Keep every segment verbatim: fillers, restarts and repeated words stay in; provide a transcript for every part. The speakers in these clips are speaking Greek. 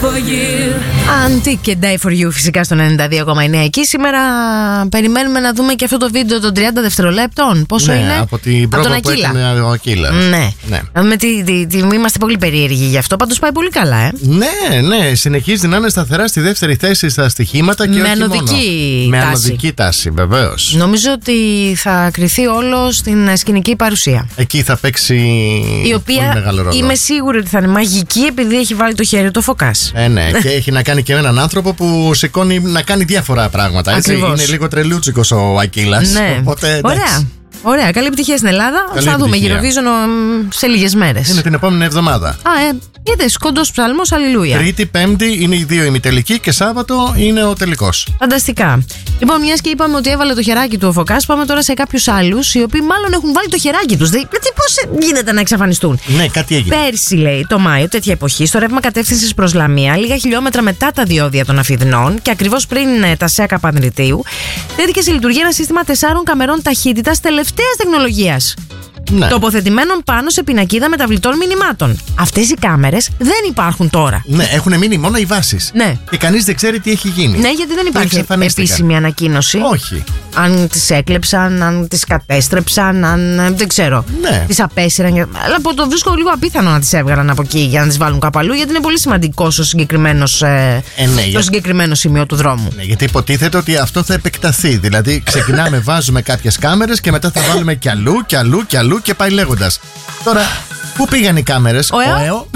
for you. Antique και Die for You φυσικά στο ενενήντα δύο κόμμα εννέα. Εκεί σήμερα περιμένουμε να δούμε και αυτό το βίντεο των τριάντα δευτερολέπτων. Πόσο ναι, είναι? Από την πρόβα που έκανε ο Ακύλας. Ναι. ναι. Να δούμε τι, τι, τι, είμαστε πολύ περίεργοι γι' αυτό. Πάντως πάει πολύ καλά, ε. Ναι, ναι. Συνεχίζει να είναι σταθερά στη δεύτερη θέση στα στοιχήματα και με όχι ανωδική μόνο. τάση. Με ανωδική τάση, βεβαίως. Νομίζω ότι θα κριθεί όλο στην σκηνική παρουσία. Εκεί θα παίξει η οποία πολύ μεγάλο ρόλο. Είμαι σίγουρη ότι θα είναι μαγική επειδή έχει βάλει το χέρι του Φωκάς. Ε, ναι, και έχει να κάνει και με έναν άνθρωπο που σηκώνει να κάνει διάφορα πράγματα. Έτσι. Είναι λίγο τρελούτσικος ο Ακύλας. Ναι. Οπότε, ωραία. Ωραία. Καλή επιτυχία στην Ελλάδα. Καλή θα δούμε Eurovision σε λίγες μέρες. Είναι την επόμενη εβδομάδα. Α, ε, είδες, κοντός ψαλμός, αλληλούια. Τρίτη, Πέμπτη είναι οι δύο ημιτελικοί και Σάββατο είναι ο τελικός. Φανταστικά. Λοιπόν, μιας και είπαμε ότι έβαλε το χεράκι του ο Φωκάς, πάμε τώρα σε κάποιους άλλους οι οποίοι μάλλον έχουν βάλει το χεράκι τους. Δηλαδή, πώς γίνεται να εξαφανιστούν? Ναι, κάτι έγινε. Πέρσι, λέει, το Μάιο, τέτοια εποχή, στο ρεύμα κατεύθυνσης προς Λαμία, λίγα χιλιόμετρα μετά τα διόδια των Αφιδνών και ακριβώς πριν τα ΣΕΑ Παπανδριτίου, τέθηκε σε λειτουργία ένα σύστημα τεσσάρων καμερών ταχύτητας τελευταίας τεχνολογίας. Ναι. Τοποθετημένων πάνω σε πινακίδα μεταβλητών μηνυμάτων. Αυτές οι κάμερες δεν υπάρχουν τώρα. Ναι, έχουν μείνει μόνο οι βάσεις. Ναι. Και κανείς δεν ξέρει τι έχει γίνει. Ναι, γιατί δεν υπάρχει επίσημη ανακοίνωση. Όχι. Αν τις έκλεψαν, αν τις κατέστρεψαν, αν δεν ξέρω. Ναι. Τις απέσυραν. Αλλά το βρίσκω λίγο απίθανο να τις έβγαλαν από εκεί για να τις βάλουν κάπου αλλού, γιατί είναι πολύ σημαντικό ο συγκεκριμένος, ε, ε, ναι, το για... συγκεκριμένο σημείο του δρόμου. Ναι, γιατί υποτίθεται ότι αυτό θα επεκταθεί. Δηλαδή, ξεκινάμε, βάζουμε κάποιες κάμερες και μετά θα βάλουμε κι αλλού, κι αλλού, κι αλλού και πάει λέγοντας. Τώρα, πού πήγαν οι κάμερες? Ο ΕΟ.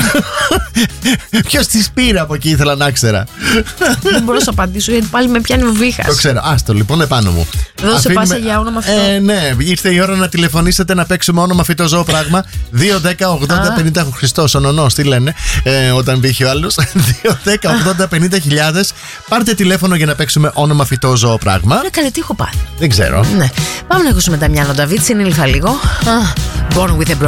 Ποιος τις πήρε από εκεί, ήθελα να ξέρα. Δεν μπορώ να σου απαντήσω γιατί πάλι με πιάνει ο βήχας. Το ξέρω. Άστο λοιπόν επάνω μου. Δώσε πάσα για όνομα φυτό. Ε, ναι, ήρθε η ώρα να τηλεφωνήσετε να παίξουμε όνομα φυτό ζώο πράγμα. δύο δέκα ογδόντα πενήντα Χριστός, ο νονός, τι λένε ε, όταν βγήκε ο άλλος. δύο δέκα ογδόντα πενήντα χιλιάδες. Πάρτε τηλέφωνο για να παίξουμε όνομα φυτό ζώο πράγμα. Ναι, καλή, τι έχω πάθει. Δεν ξέρω. Ναι. Πάμε να ακούσουμε τα Μιάνο Νταβίτ, συνήλθα λίγο. Born with a